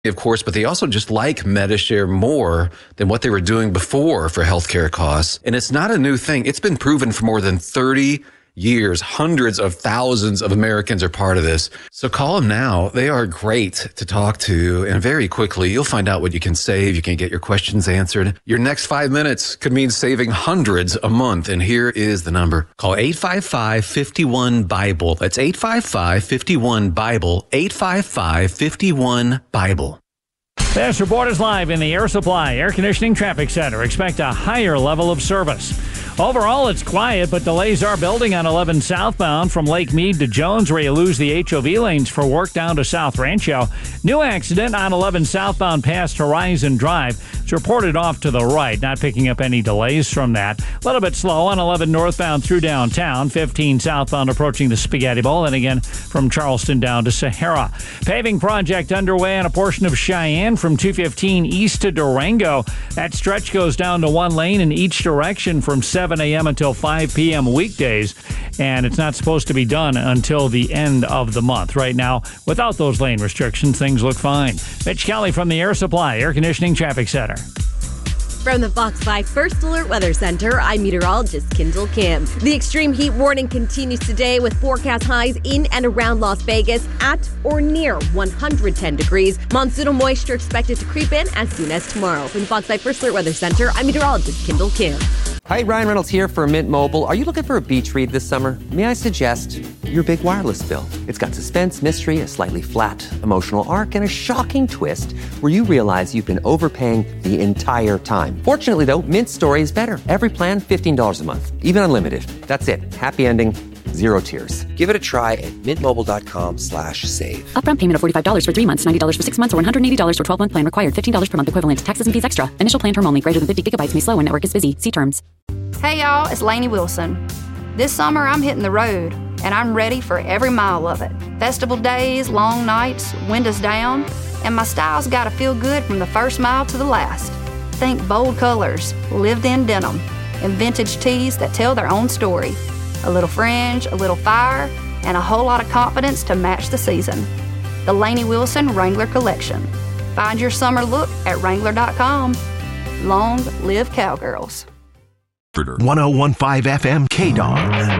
of course, but they also just like Medi-Share more than what they were doing before for healthcare costs. And it's not a new thing. It's been proven for more than 30 years. Hundreds of thousands of Americans are part of this. So call them now. They are great to talk to. And very quickly, you'll find out what you can save. You can get your questions answered. Your next 5 minutes could mean saving hundreds a month. And here is the number. Call 855-51-BIBLE. That's 855-51-BIBLE. 855-51-BIBLE. This report is live in the Air Supply Air Conditioning Traffic Center. Expect a higher level of service. Overall, it's quiet, but delays are building on 11 southbound from Lake Mead to Jones, where you lose the HOV lanes for work down to South Rancho. New accident on 11 southbound past Horizon Drive. It's reported off to the right, not picking up any delays from that. A little bit slow on 11 northbound through downtown, 15 southbound approaching the Spaghetti Bowl, and again from Charleston down to Sahara. Paving project underway on a portion of Cheyenne from 215 east to Durango. That stretch goes down to one lane in each direction from 7 a.m. until 5 p.m. weekdays, and it's not supposed to be done until the end of the month. Right now, without those lane restrictions, things look fine. Mitch Kelly from the Air Supply Air Conditioning Traffic Center. From the Fox 5 First Alert Weather Center, I'm meteorologist Kendall Kim. The extreme heat warning continues today with forecast highs in and around Las Vegas at or near 110 degrees. Monsoonal moisture expected to creep in as soon as tomorrow. From the Fox 5 First Alert Weather Center, I'm meteorologist Kendall Kim. Hi, Ryan Reynolds here for Mint Mobile. Are you looking for a beach read this summer? May I suggest your big wireless bill? It's got suspense, mystery, a slightly flat emotional arc, and a shocking twist where you realize you've been overpaying the entire time. Fortunately, though, Mint's story is better. Every plan, $15 a month, even unlimited. That's it. Happy ending. Zero tears. Give it a try at mintmobile.com/save. Upfront payment of $45 for 3 months, $90 for 6 months, or $180 for 12-month plan required. $15 per month equivalent. Taxes and fees extra. Initial plan term only. Greater than 50 gigabytes may slow when network is busy. See terms. Hey y'all, it's Lainey Wilson. This summer I'm hitting the road, and I'm ready for every mile of it. Festival days, long nights, windows down, and my style's gotta feel good from the first mile to the last. Think bold colors, lived-in denim, and vintage tees that tell their own story. A little fringe, a little fire, and a whole lot of confidence to match the season. The Lainey Wilson Wrangler Collection. Find your summer look at Wrangler.com. Long live Cowgirls. 1015 FM KDON.